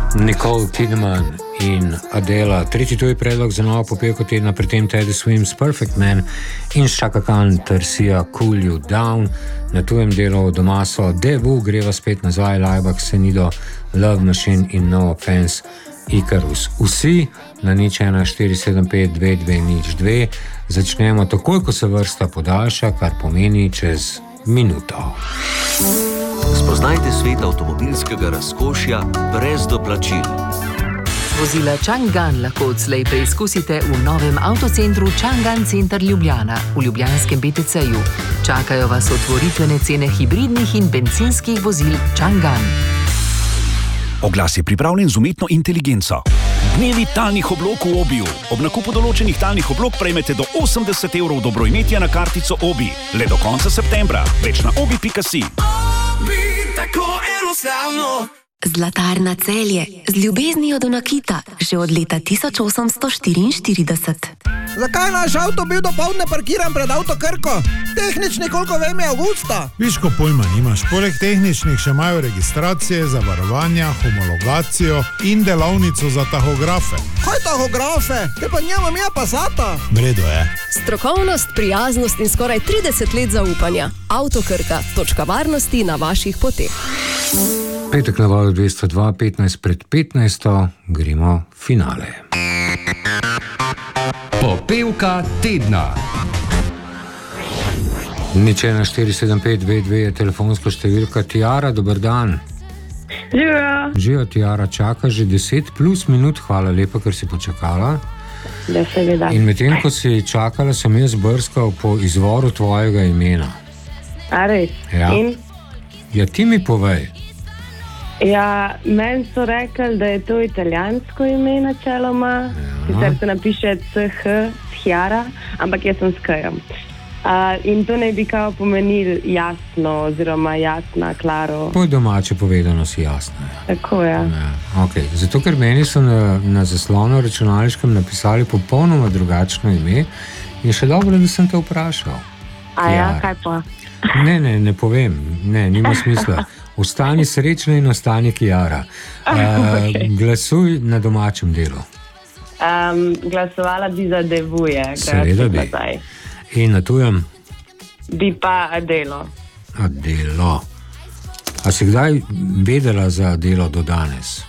Nicole Kidman in Adela. Tretji tuji predlog za novo popevko tedna, pri tem Teddy Swims Perfect Man in Chaka Khan ter Sia Cool You Down. Na tujem delu doma so Devu, greva spet nazaj, Laibach, Senido, Love Machine in No Offense, Icarus. Vsi na 014752202. Začnemo takoj, ko se vrsta podaljša, kar pomeni čez minuto. Spoznajte svet avtomobilskega razkošja brez doplačil. Vozila Chang'an lahko odslej preizkusite v novem avtocentru Chang'an Center Ljubljana v ljubljanskem BTC-ju. Čakajo vas otvoritvene cene hibridnih in bencinskih vozil Chang'an. Oglas je pripravljen z umetno inteligenco. Dnevi talnih oblog v Obiju. Ob nakupu določenih talnih oblog prejmete do 80 € dobroimetja na kartico Obi. Le do konca septembra. Več na obi.si. Zlatarna Celje, z ljubeznijo do nakita, že od leta 1844. Zakaj naš avto bil dopoldne parkiran pred Avtokrko? Tehnični, koliko vem, je avgusta. Viš, ko pojma nimaš. Poleg tehničnih še imajo registracije, zavarovanja, homologacijo in delavnico za tahografe. Kaj tahografe? Te pa njema mi je Passata. Vredo je. Strokovnost, prijaznost in skoraj 30 let zaupanja. Avtokrka, točka varnosti na vaših poteh. Petek na valu 202, 15 pred 15, gremo finale. Popevka tedna. 0147522 je telefonska številka. Tiara, dober dan. Živijo. Živijo, Tiara, čaka že 10+ minut, hvala lepa, ker si počakala. Da se veda. In medtem, ko si čakala, sem jaz brskal po izvoru tvojega imena. A res? Ja. In? Ja, ti mi povej. Ja, meni so rekli, da je to italijansko ime načeloma, sicer se napiše CH, Chiara, ampak jaz sem s K-jem. In to naj bi kao pomenil jasno, oziroma jasna, klaro. Po domače povedano si jasno. Tako je. Ja, okay. Zato, ker meni so na zaslonu računalniškem napisali popolnoma drugačno ime in še dobro, da sem te vprašal. A ja, kaj pa? Ne povem, nima smisla. Ostani srečna in ostani Chiara. Okay. Glasuj na domačem delu. Glasovala bi za Devuje. Seveda bi. In na tujem? Bi pa Adelo. Adelo. A si kdaj vedela za Adelo do danes?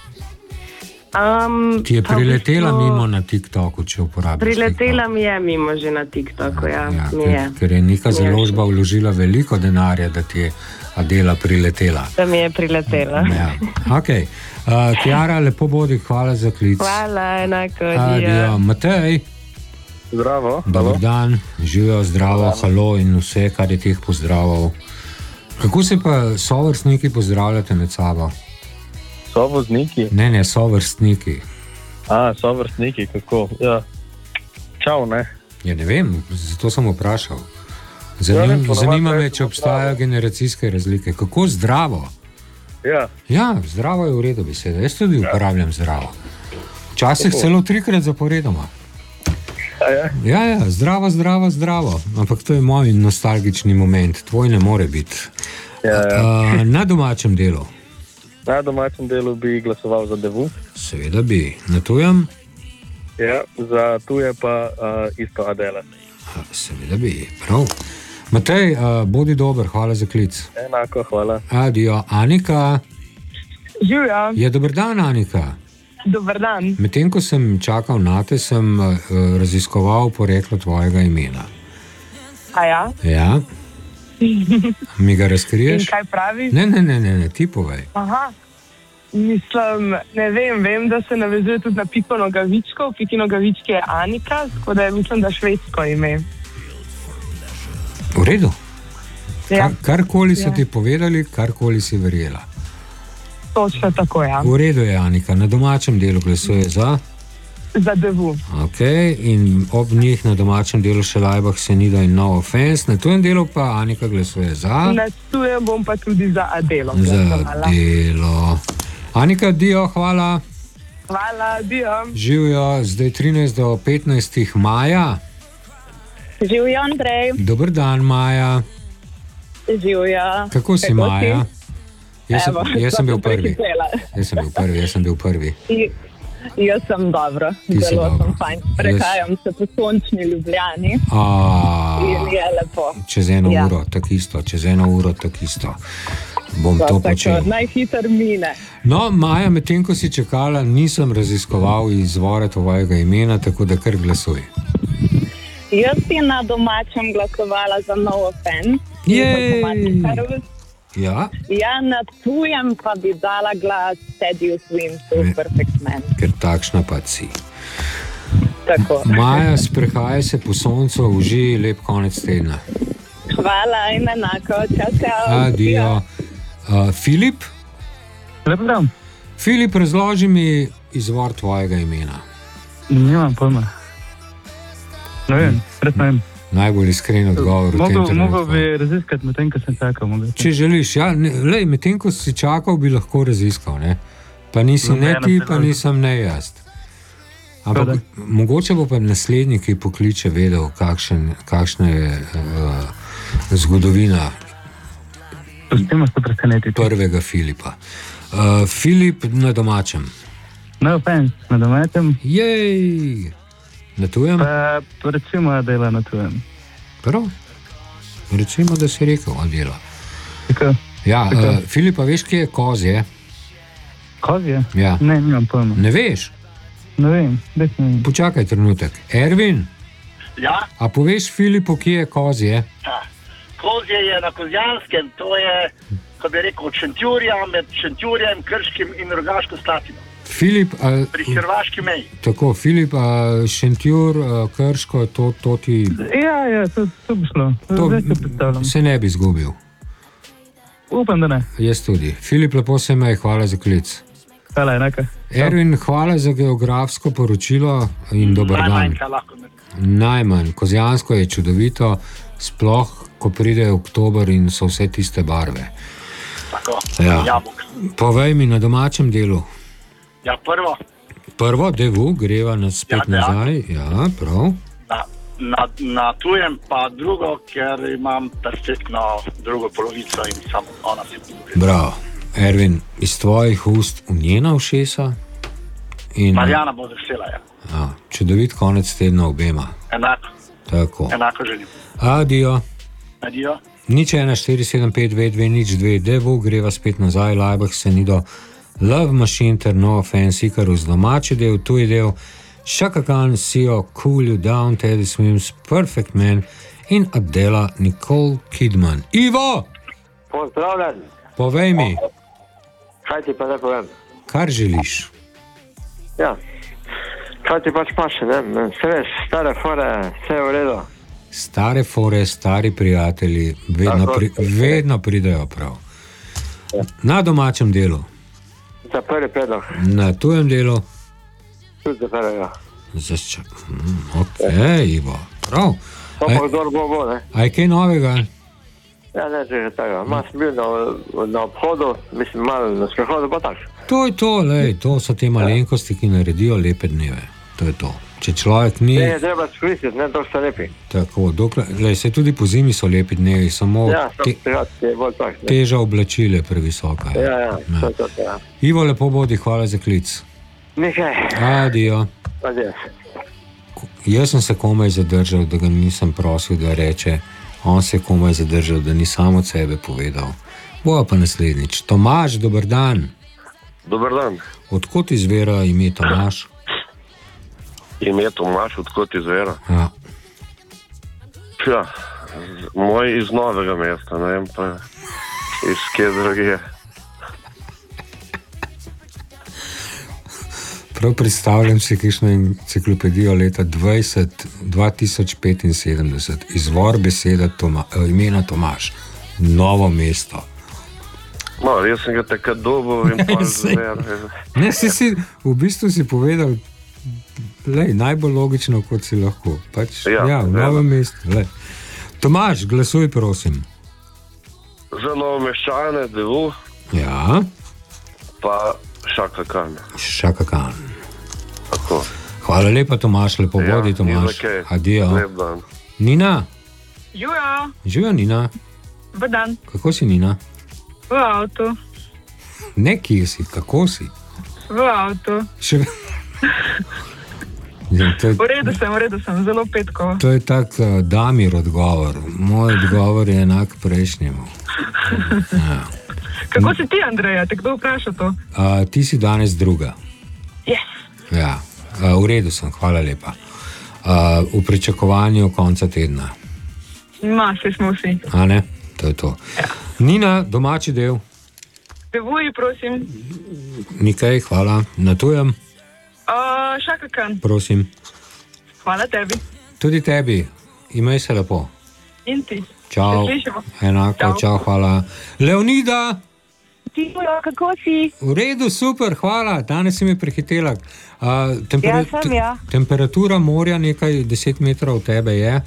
Ti je priletela mimo na TikToku, če uporabiš priletela TikTok? Mi je mimo že na TikToku, ker je neka založba vložila veliko denarja, da ti je Adela priletela. Da mi je priletela. Ja. Ok. Chiara, lepo bodi, hvala za klic. Hvala, enako. Adijo. Matej. Zdravo. Dobar dan, živijo, zdravo, halo in vse, kar je teh pozdravov. Kako se pa sovrstniki pozdravljate med sabo? Sovozniki? Ne, sovrstniki. Sovrstniki, kako? Ja. Čau, ne? Ja, ne vem, zato sem vprašal. Zanima me, če obstajajo generacijske razlike. Kako zdravo? Ja, zdravo je v redu beseda. Jaz tudi uporabljam zdravo. Včasih celo 3-krat zaporedoma. Ja, zdravo. Ampak to je moj nostalgični moment. Tvoj ne more biti. Na domačem delu? Na domačem delu bi glasoval za Devu. Seveda bi. Na tujem? Ja, za tuje pa isto Adela. Seveda bi. Prav. Matej, bodi dober, hvala za klic. Enako, hvala. Adijo. Anika? Živijo. Ja, dober dan, Anika. Dober dan. Medtem, ko sem čakal nate, sem raziskoval poreklo tvojega imena. A ja? Ja. Mi ga razkriješ? In kaj praviš? Ne, ti povej. Aha. Mislim, ne vem, da se navezuje tudi na Piko Nogavičko. Piki Nogavički je Anika, tako da mislim, da švedsko ime. V redu. Ja. Karkoli so ti povedali, karkoli si verjela. Točno tako, ja. V redu je, Anika. Na domačem delu glasuje za? Za Devu. Ok, in ob njih na domačem delu še Laibach, Senido in No Offense. Na tujem delu pa Anika glasuje za? Na tujem bom pa tudi za Adelo. Za Adelo. Anika, dio, hvala. Hvala, dio. Živijo, zdaj 13 do 15 maja. Živijo, Andrej. Dober dan, Maja. Živijo. Kako si, Maja? Jaz sem bil prvi. Jaz sem dobro, zelo sem fajn. Prehajam se po sončni Ljubljani in je lepo. Čez eno uro tako isto. Bom to počel. Najhiter mine. No, Maja, medtem ko si čakala, nisem raziskoval izvore tvojega imena, tako da kar glasuj. Jaz si na domačem glasovala za No Offense. Ja, na tujem pa bi dala glas Teddyju Swimsu, Perfect Man. Ker takšna pa si. Tako. Maja, sprehaj se po soncu, uži lep konec tedna. Hvala in enako. Čau. Adijo. Filip? Lep dan. Filip, razloži mi izvor tvojega imena. Nimam pojma. Ne vem, res ne vem. Najbolj iskren odgovor v tem trenutku. Mogel bi raziskati medtem, ko sem čakal. Če želiš, medtem, ko si čakal, bi lahko raziskal, ne? Pa nisi ne ti, pa nisem ne jaz. Ampak mogoče bo pa naslednji, ki pokliče, vedel, kakšna je zgodovina prvega Filipa. Filip na domačem. No offense, na domačem. Jej! Na tujem? Pa recimo, da dela na tujem. Prav? Recimo, da si rekel, da dela. Tako. Ja, Filipa, veš, kje je Kozje? Kozje? Ja. Ne, nimam pojma. Ne veš? Ne vem, ne vem. Počakaj trenutek. Ervin? Ja? A poveš Filipu, kje je Kozje? Ja. Kozje je na Kozjanskem, to je, ko bi rekel, Šentjurja, med Šentjurjem, Krškim in Rogaško Slatino. Filip, pri hrvaški meji. Tako, Filip, Šentjur, Krško, to ti... Ja, to bi šlo. To se ne bi izgubil. Upam, da ne. Jaz tudi. Filip, lepo se imej, hvala za klic. Hvala, enaka. Ervin, hvala za geografsko poročilo in dober dan. Najmanj. Kozjansko je čudovito, sploh, ko pride oktober in so vse tiste barve. Tako, jabolk. Povej mi na domačem delu. Ja, prvo, devu, greva nas spet nazaj. Ja, prav. Na tujem pa drugo, ker imam perfektno drugo polovico in samo ona si pogleda. Bravo. Ervin, iz tvojih ust v njena ušesa. Marjana bo vesela, ja. Čudovit konec tedna obema. Enako. Tako. Enako želim. Adijo. 014752202, devu, greva spet nazaj, Laibach se ni do Love Machine ter No Offense, Ikarus domači del, tuji del, Chaka Khan, Sio, Cool You Down, Teddy Swims, Perfect Man in Adela Nicole Kidman. Ivo! Pozdravljen! Povej mi. Kaj ti pa ne povem? Kar želiš? Ja, kaj ti pač paše, ne? Se veš, stare fore, vse je v redu. Stare fore, stari prijatelji, vedno pridejo prav. Na domačem delu. Za prvi predlog. Na tujem delu. Tudi za prvega. Ok, Ivo. Prav. To pa kdor bo, ne? A je kaj novega? Ja, ne, že tega. Mas bil na obhodu, mislim, malo na sprehodu, pa tak. To je to, lej, to so te malenkosti, ki naredijo lepe dneve. To je to. Če človek ni... Ne, treba skoristiti, ne, to so lepi. Tako, lej, se tudi po zimi so lepi dnevi, samo teža oblačile previsoka. Ja. Ivo, lepo bodi, hvala za klic. Nekaj. Adijo. Jaz sem se komaj zadržal, da ga nisem prosil, da reče. On se je komaj zadržal, da ni sam od sebe povedal. Boja pa naslednjič. Tomaž, dober dan. Dober dan. Odkot izvira ime Tomaž? Ime Tomaž, odkot izvira? Ja. Moj iz Novega mesta, ne vem pa iz kje drugje. Prav predstavljam si kakšno enciklopedijo leta 2075, izvor beseda imena Tomaž, Novo mesto. No, jaz sem ga takrat dobil in pa zver. Ne, v bistvu si povedal najbolj logično, kot si lahko. Pač, v Novem mestu. Tomaž, glasuj, prosim. Za Novomeščane, devu. Ja. Pa Chaka Khan. Chaka Khan. Tako. Hvala lepa, Tomaž, lepo bodi, Tomaž. Adijo. Lep dan. Nina? Živijo. Živijo, Nina. Dobar dan. Kako si, Nina? V avtu. Ne, kje si, kako si? V avtu. V redu sem, zelo petko. To je tak Damir odgovor. Moj odgovor je enak prejšnjemu. Ja. Kako si ti, Andreja? Te kdo vpraša to? Ti si danes druga. Yes. Ja, v redu sem, hvala lepa. V pričakovanju konca tedna. Saj smo vsi. A ne? To je to. Ja. Nina, domači del. Devuji, prosim. Nikaj, hvala. Na tujem. Šaka Khan. Prosim. Hvala tebi. Tudi tebi. Imej se lepo. In ti. Čau. Enako, čau, hvala. Leonida. Tijo, kako si? V redu, super, hvala. Danes si mi prehitela. Ja. Temperatura morja nekaj 10 metrov od tebe je?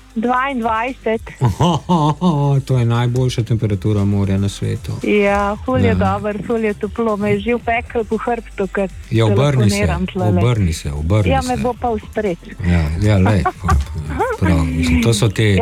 22. To je najboljša temperatura morja na svetu. Ja, ful je dober, ful je toplo. Me je že pekel po hrbtu, ker ja, obrni se. Ja, me bo pa uspred. Ja, lej. Prav, mislim, to so te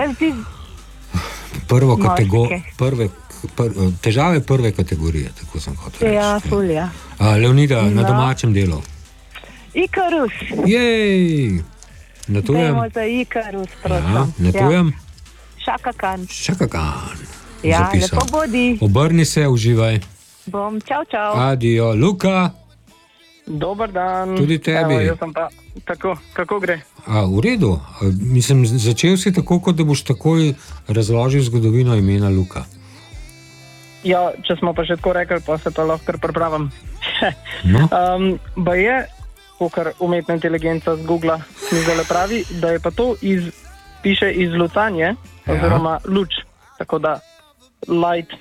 težave prve kategorije, tako sem hotel reči. Ja, ful ja. Leonida, na domačem delu. Ikarus. Jej! Natujem. Dajmo za Ikarus, prosim. Ja, natujem. Šaka Khan. Ja, zapisal. Lepo bodi. Obrni se, uživaj. Bom, čau. Adijo. Luka. Dobar dan. Tudi tebi. Evo, jaz sem pa tako, kako gre? V redu. Mislim, začel si tako, kot da boš takoj razložil zgodovino imena Luka. Ja, če smo pa še tako rekli, pa se pa lahko kar pripravim. No. Ba je, kar umetna inteligenca z Googla mi zdaj pravi, da je pa to piše iz lucanje, oziroma luč, tako da light.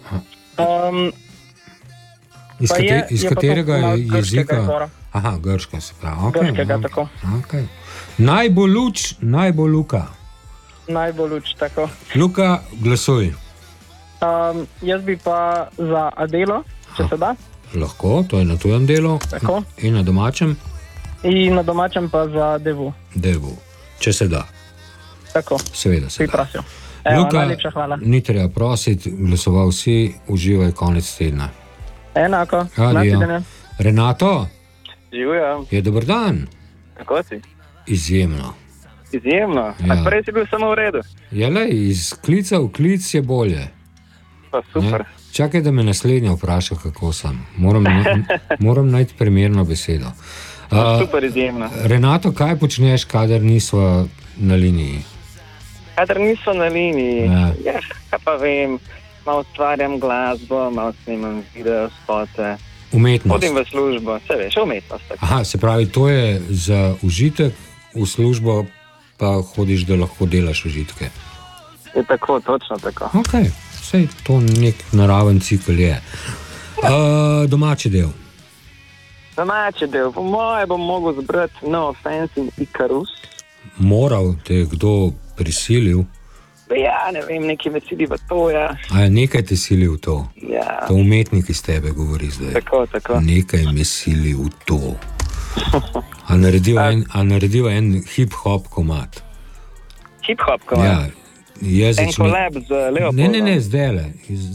Iz katerega jezika? Aha, grška se pravi. Grškega, tako. Naj bo luč, naj bo Luka. Naj bo luč, tako. Luka, glasuj. Jaz bi pa za Adelo, če se da. Lahko, to je na tujem delu. Tako. In na domačem? In na domačem pa za Devu. Če se da. Tako. Seveda se da. Luka, najlepša hvala. Ni treba prositi, glasoval si, uživaj konec tedna. Enako. Renato? Živijo. Je dober dan. Kako si? Izjemno. Ja. Prej si bil samo v redu. Ja, lej, iz klica v klic je bolje. Pa super. Ne? Čakaj, da me naslednja vpraša, kako sem. Moram najti primerno besedo. Super, izjemno. Renato, kaj počneš, kadar nismo na liniji? Kadar nismo na liniji? Ja, kaj pa vem, malo ustvarjam glasbo, malo snimam video spote. Umetnost. Hodim v službo, se veš, umetnost. Aha, se pravi, to je za užitek, v službo pa hodiš, da lahko delaš užitke. Je tako, točno tako. Ok, sej to nek naraven cikl je. Domači del. Domači del, po moje bom mogel zbrati No Offense in Ikarus. Moral te kdo prisilil? Ja, ne vem, nekaj me sili v to, ja. A je nekaj te sili v to? Ja. To umetnik iz tebe govori zdaj. Tako. Nekaj me sili v to. A naredil en hip-hop komad. Hip-hop komad? Ja. En kolab z Leopoldom? Ne, zdaj.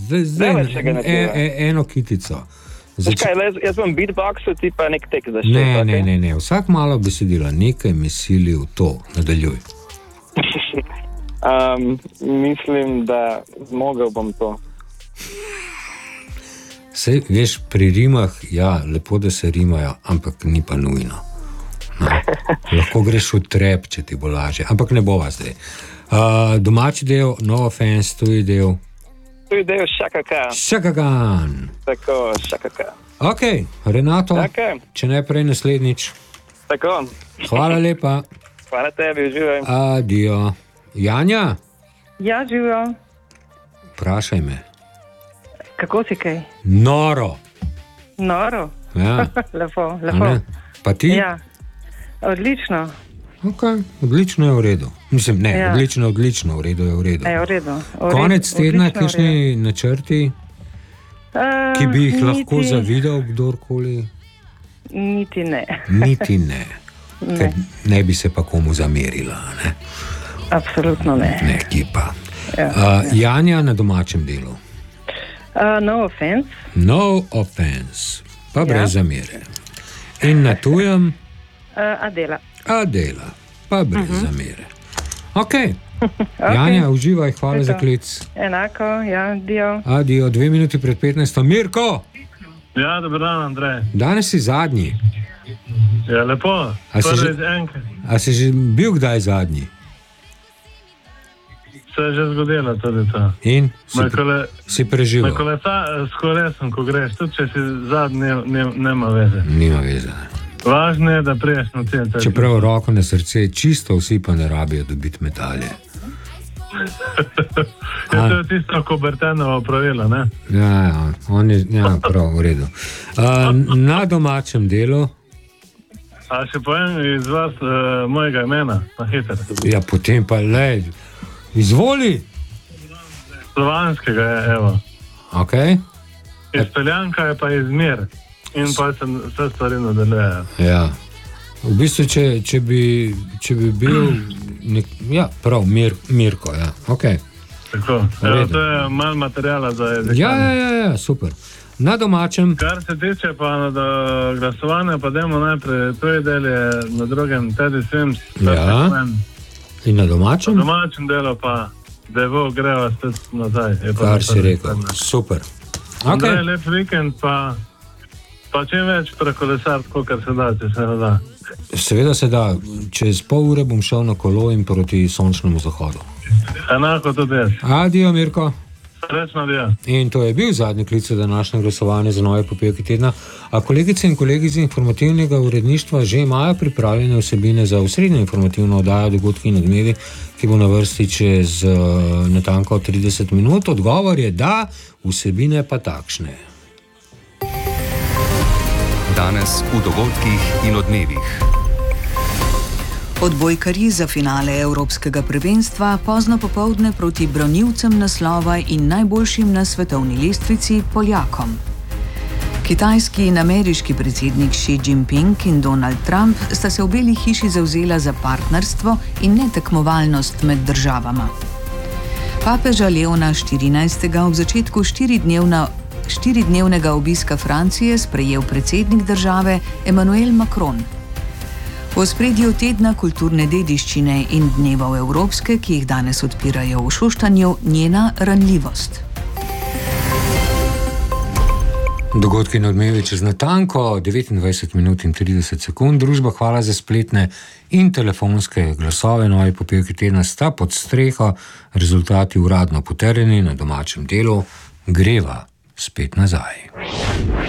Eno kitico. Jaz bom beatboxil, ti pa nek tek zašel. Ne, vsak malo besedila. Nekaj me sili v to. Nadaljuj. Mislim, da zmogel bom to. Sej, veš, pri rimah, ja, lepo, da se rimajo, ampak ni pa nujno. No. Lahko greš v trep, če ti bo lažje, ampak ne bova zdaj. Domači del, No Offense, tuji del. Tuji del, Šaka Khan. Tako, Šaka Khan. Ok, Renato, če ne prej naslednjič. Tako. Hvala lepa. Hvala tebi, uživaj. Adijo. Janja? Ja, živijo. Vprašaj me. Kako si kaj? Noro. Ja. Lepo. Pa ti? Ja, odlično. Ok, odlično je v redu. Mislim, ne, ja. Odlično, v redu je v redu. V redu. Konec tedna, kakšni načrti, ki bi jih lahko zavidal kdorkoli? Niti ne. Ker ne bi se pa komu zamerila, ne? Absolutno ne. Ne, ki pa. Ja. Janja na domačem delu. No offense. No offense, pa brez zamere. In na tujem? Adela. Adela, pa brez zamere. Ok. Janja, uživaj, hvala za klic. Enako, ja, dio. Adio, 2 minuti pred 15. Mirko! Ja, dobro dan, Andrej. Danes si zadnji. Ja, lepo. A si že bil kdaj zadnji? Se je že zgodilo tudi to. In? Si preživel? S kolesom, ko greš, tudi če si zadnji, nema veze. Nima veze. Važno je, da priješ na cilj. Čeprav roko na srce, čisto vsi pa ne rabijo dobiti medalje. To je tisto Kubertenovo pravilo, ne? Ja, on je, prav, v redu. Na domačem delu? A še povem iz vas mojega imena, na hiter. Ja, potem pa le, izvoli. Slovanskega je, evo. Ok. Izpeljanka je pa izmer. In pa se vse stvari nadaljujejo. Ja. V bistvu, če bi bil prav, Mirko, ja. Ok. Tako. To je malo materijala za jezik. Ja, super. Na domačem. Kar se tiče pa glasovanja, pa dajmo najprej prvi del je na drugem Teddy Swims. Ja. In na domačem? Na domačem delu pa Devo greva spet nazaj. Kar si rekel. Super. Andrej, lep vikend pa čim več prekolesar, tako kar se da, če se ne da. Seveda se da. Čez pol ure bom šel na kolo in proti sončnemu zahodu. Enako tudi jaz. Adio, Mirko. Srečno, adio. In to je bil zadnji klic za današnje glasovanje za nove popevke tedna. A kolegice in kolegi iz informativnega uredništva že imajo pripravljene vsebine za osrednjo informativno oddajo Dogodki in odmevi, ki bo na vrsti čez natanko 30 minut. Odgovor je da, vsebine pa takšne. Danes v Dogodkih in odmevih. Odbojkarji za finale Evropskega prvenstva pozno popoldne proti branilcem naslova in najboljšim na svetovni lestvici Poljakom. Kitajski in ameriški predsednik Xi Jinping in Donald Trump sta se v Beli hiši zavzela za partnerstvo in ne tekmovalnost med državama. Papeža Leona XIV. Ob začetku 4-dnevnega obiska Francije sprejel predsednik države Emmanuel Macron. V ospredju tedna kulturne dediščine in dnevov evropske, ki jih danes odpirajo v Šoštanju, njena ranljivost. Dogodki in odmevi čez natanko 29 minut in 30 sekund. Družba, hvala za spletne in telefonske glasove. Novi popevki tedna sta pod streho, rezultati uradno potrjeni. Na domačem delu greva spet nazaj.